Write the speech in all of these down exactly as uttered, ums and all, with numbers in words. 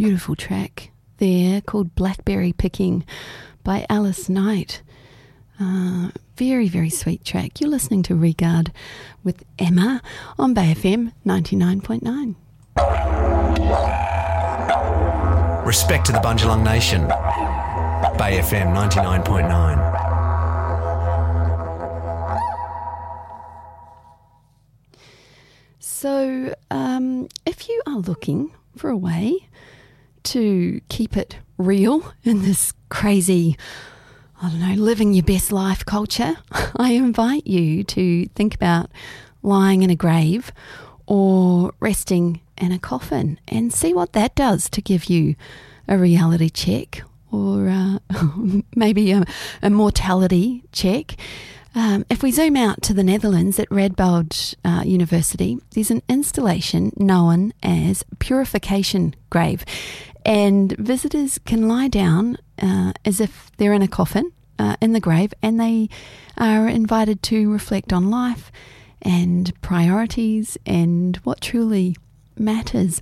beautiful track there called Blackberry Picking by Alice Knight. Uh, very, very sweet track. You're listening to Regard with Emma on Bay F M ninety-nine point nine. Respect to the Bundjalung Nation. Bay F M ninety-nine point nine. So, um, if you are looking for a way to keep it real in this crazy, I don't know, living your best life culture, I invite you to think about lying in a grave or resting in a coffin and see what that does to give you a reality check or uh, maybe a, a mortality check. Um, if we zoom out to the Netherlands at Radboud uh, University, there's an installation known as Purification Grave, and visitors can lie down uh, as if they're in a coffin uh, in the grave, and they are invited to reflect on life and priorities and what truly matters.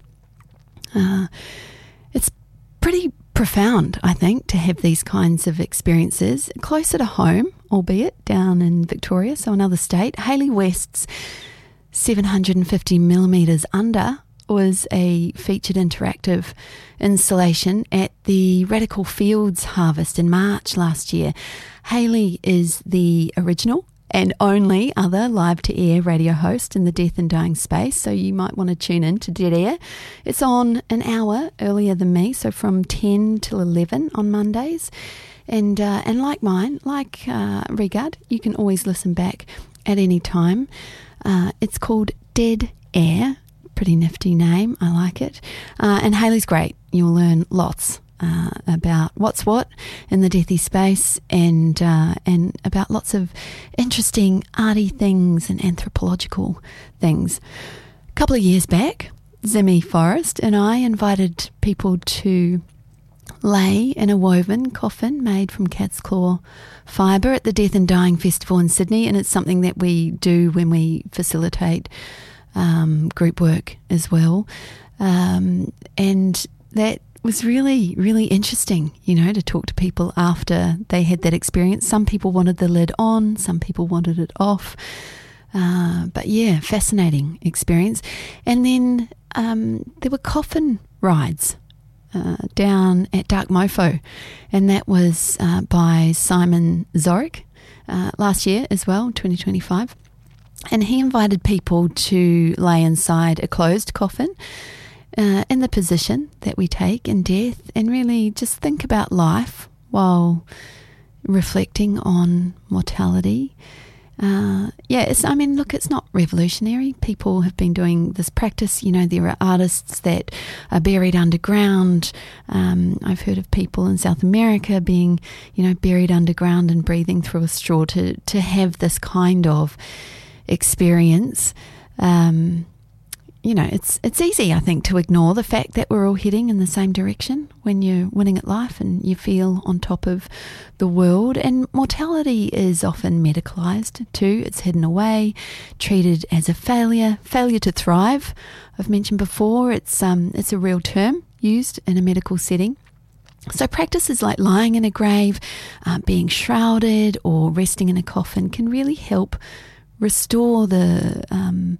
Uh, it's pretty profound, I think, to have these kinds of experiences closer to home, albeit down in Victoria, so another state. Hayley West's seven hundred fifty millimetres Under was a featured interactive installation at the Radical Fields Harvest in March last year. Hayley is the original and only other live-to-air radio host in the death and dying space, so you might want to tune in to Dead Air. It's on an hour earlier than me, so from ten till eleven on Mondays. And uh, and like mine, like uh, Regard, you can always listen back at any time. Uh, it's called Dead Air. Pretty nifty name. I like it. Uh, and Hayley's great. You'll learn lots uh, about what's what in the deathy space and uh, and about lots of interesting arty things and anthropological things. A couple of years back, Zimmy Forrest and I invited people to lay in a woven coffin made from cat's claw fibre at the Death and Dying Festival in Sydney, and it's something that we do when we facilitate um, group work as well. Um, and that was really, really interesting, you know, to talk to people after they had that experience. Some people wanted the lid on, some people wanted it off. Uh, but yeah, fascinating experience. And then um, there were coffin rides Uh, down at Dark Mofo, and that was uh, by Simon Zorich uh, last year as well, twenty twenty-five, and he invited people to lay inside a closed coffin uh, in the position that we take in death and really just think about life while reflecting on mortality. Uh, yeah, it's, I mean, look, it's not revolutionary. People have been doing this practice. You know, there are artists that are buried underground. Um, I've heard of people in South America being, you know, buried underground and breathing through a straw to, to have this kind of experience. Um, you know, it's it's easy, I think, to ignore the fact that we're all heading in the same direction when you're winning at life and you feel on top of the world. And mortality is often medicalised too. It's hidden away, treated as a failure, failure to thrive. I've mentioned before, it's um it's a real term used in a medical setting. So practices like lying in a grave, uh, being shrouded or resting in a coffin can really help restore the um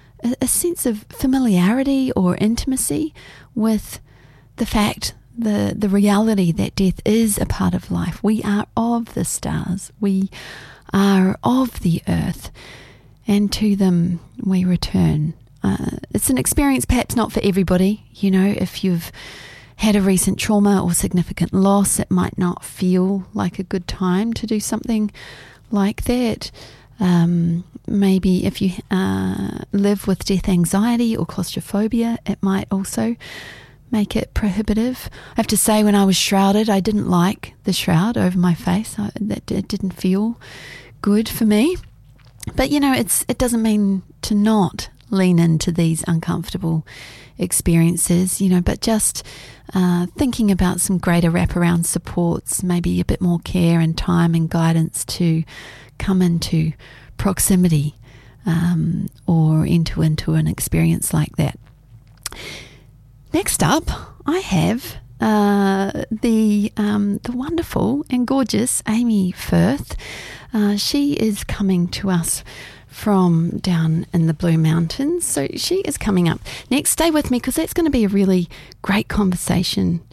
a sense of familiarity or intimacy with the fact, the, the reality that death is a part of life. We are of the stars. We are of the earth, and to them we return. Uh, it's an experience perhaps not for everybody. You know, if you've had a recent trauma or significant loss, it might not feel like a good time to do something like that. Um, maybe if you uh, live with death anxiety or claustrophobia, it might also make it prohibitive. I have to say, when I was shrouded, I didn't like the shroud over my face. I, that it didn't feel good for me. But you know, it's it doesn't mean to not lean into these uncomfortable experiences, you know, but just uh, thinking about some greater wraparound supports, maybe a bit more care and time and guidance to come into proximity um, or into into an experience like that. Next up, I have uh, the um, the wonderful and gorgeous Amy Firth. Uh, she is coming to us from down in the Blue Mountains. So she is coming up next. Stay with me because that's going to be a really great conversation